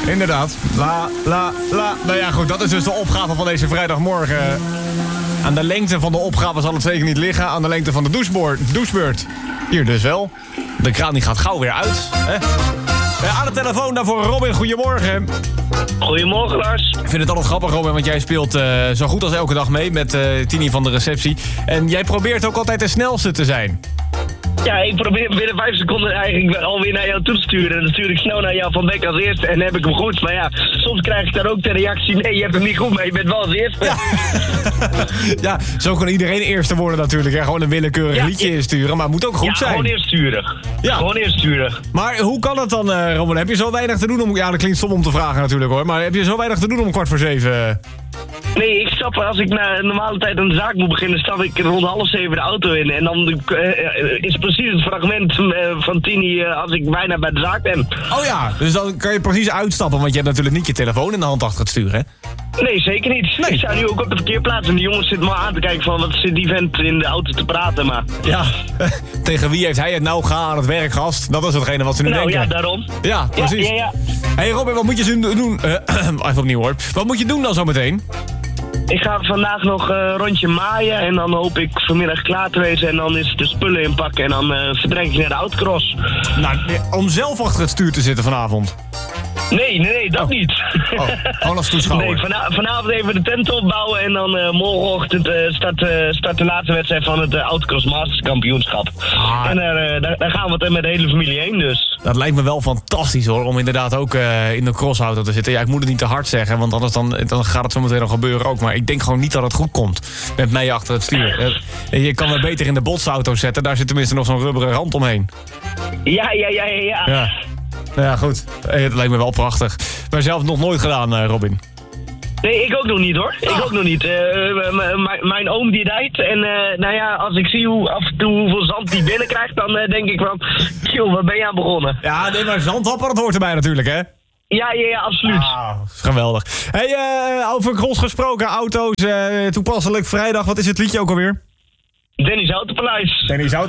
inderdaad. La. Nou ja, goed, dat is dus de opgave van deze vrijdagmorgen. Aan de lengte van de opgave zal het zeker niet liggen. Aan de lengte van de douchebeurt. Hier dus wel. De kraan die gaat gauw weer uit. Hè? Aan de telefoon daarvoor Robin, goedemorgen. Goedemorgen, Lars. Ik vind het altijd grappig, Robin, want jij speelt zo goed als elke dag mee met Tini van de receptie. En jij probeert ook altijd de snelste te zijn. Ja, ik probeer binnen 5 seconden eigenlijk alweer naar jou toe te sturen. En dan stuur ik snel naar jou van Beck als eerste en dan heb ik hem goed. Maar ja, soms krijg ik daar ook de reactie, nee, je hebt hem niet goed, maar je bent wel als eerste. Ja, ja, zo kan iedereen eerste worden natuurlijk. Hè? Gewoon een willekeurig liedje insturen, maar het moet ook goed zijn. Gewoon eerst sturen. Ja, gewoon eerst sturen. Maar hoe kan het dan, Robin? Heb je zo weinig te doen om... Ja, dat klinkt stom om te vragen natuurlijk hoor. Maar heb je zo weinig te doen om 6:15? Nee, ik stap als ik na een normale tijd aan de zaak moet beginnen, stap ik rond 6:30 de auto in. En dan is precies het fragment van Tini als ik bijna bij de zaak ben. Oh ja, dus dan kan je precies uitstappen, want je hebt natuurlijk niet je telefoon in de hand achter het stuur, hè? Nee, zeker niet. Nee. Ik sta nu ook op de parkeerplaats en de jongens zitten me aan te kijken van wat zit die vent in de auto te praten, maar... Ja, tegen wie heeft hij het nou? Ga aan het werk, gast. Dat is hetgene wat ze nu denken. Nou ja, daarom. Ja, precies. Ja. Hey Robin, wat moet je doen? Even opnieuw hoor. Wat moet je doen dan zometeen? Ik ga vandaag nog een rondje maaien en dan hoop ik vanmiddag klaar te wezen en dan is de spullen inpakken en dan vertrek ik naar de autocross. Nou, om zelf achter het stuur te zitten vanavond. Nee, dat niet. Oh, gewoon als toeschouwer. Nee, vanavond even de tent opbouwen en dan morgenochtend start de laatste wedstrijd van het Autocross Masters kampioenschap. En daar gaan we met de hele familie heen dus. Dat lijkt me wel fantastisch hoor, om inderdaad ook in de crossauto te zitten. Ja, ik moet het niet te hard zeggen, want anders dan gaat het zo meteen nog gebeuren ook. Maar ik denk gewoon niet dat het goed komt met mij achter het stuur. Je kan me beter in de botsauto zetten, daar zit tenminste nog zo'n rubberen rand omheen. Ja. Nou ja, goed. Het lijkt me wel prachtig. Maar zelf nog nooit gedaan, Robin. Nee, ik ook nog niet hoor. Ik ook nog niet. Mijn oom die rijdt en nou ja, als ik zie af en toe hoeveel zand die binnenkrijgt, dan denk ik van, joh, waar ben je aan begonnen? Ja, nee, maar zandhappen, dat hoort erbij natuurlijk, hè? Ja, absoluut. Ah, geweldig. Hey, over cross gesproken, auto's, toepasselijk vrijdag, wat is het liedje ook alweer? Denny's Autopaleis.